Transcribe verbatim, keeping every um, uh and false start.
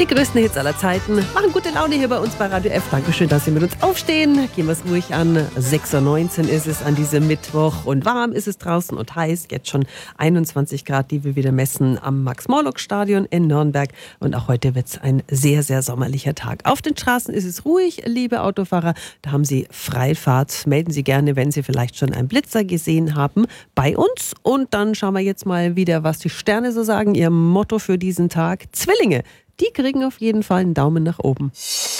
Die größten Hits aller Zeiten machen gute Laune hier bei uns bei Radio F. Dankeschön, dass Sie mit uns aufstehen. Gehen wir es ruhig an. sechs Uhr neunzehn ist es an diesem Mittwoch und warm ist es draußen und heiß. Jetzt schon einundzwanzig Grad, die wir wieder messen am Max-Morlock-Stadion in Nürnberg. Und auch heute wird es ein sehr, sehr sommerlicher Tag. Auf den Straßen ist es ruhig, liebe Autofahrer. Da haben Sie Freifahrt. Melden Sie gerne, wenn Sie vielleicht schon einen Blitzer gesehen haben, bei uns. Und dann schauen wir jetzt mal wieder, was die Sterne so sagen. Ihr Motto für diesen Tag: Zwillinge. Die kriegen auf jeden Fall einen Daumen nach oben.